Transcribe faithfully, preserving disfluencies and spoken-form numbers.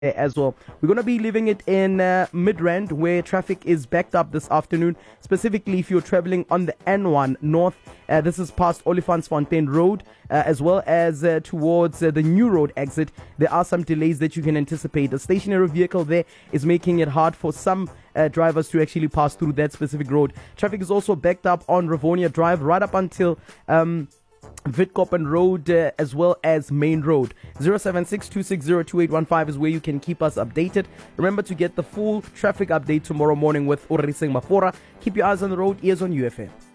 as well. We're going to be leaving it in uh, Midrand, where traffic is backed up this afternoon, specifically if you're traveling on the N one north. Uh, this is past Olifantsfontein Road, uh, as well as uh, towards uh, the New Road exit. There are some delays that you can anticipate. The stationary vehicle there is making it hard for some uh, drivers to actually pass through that specific road. Traffic is also backed up on Rivonia Drive right up until um, Witkoppen Road, uh, as well as Main Road. zero seven six, two six zero, two eight one five is where you can keep us updated. Remember to get the full traffic update tomorrow morning with Urising Mafora. Keep your eyes on the road, ears on U F M.